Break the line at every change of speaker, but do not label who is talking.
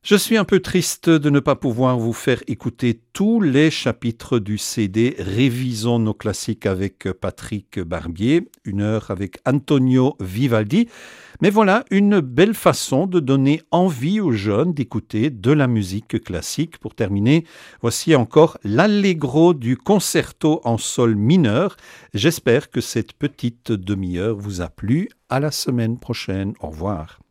Je suis un peu triste de ne pas pouvoir vous faire écouter tous les chapitres du CD Révisons nos classiques avec Patrick Barbier, 1 heure avec Antonio Vivaldi. Mais voilà une belle façon de donner envie aux jeunes d'écouter de la musique classique. Pour terminer, voici encore l'allegro du concerto en sol mineur. J'espère que cette petite demi-heure vous a plu. À la semaine prochaine. Au revoir.